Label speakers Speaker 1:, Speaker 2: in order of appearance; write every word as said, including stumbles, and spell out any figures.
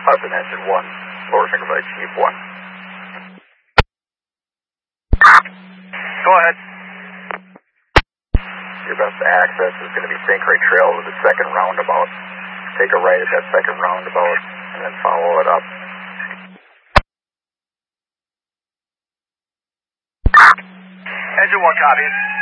Speaker 1: Hudson engine one, lower finger by Chief one.
Speaker 2: Go ahead.
Speaker 1: Your best access is going to be Saint Croix Trail to the second roundabout. Take a right at that second roundabout and then follow it up.
Speaker 2: Engine one copies.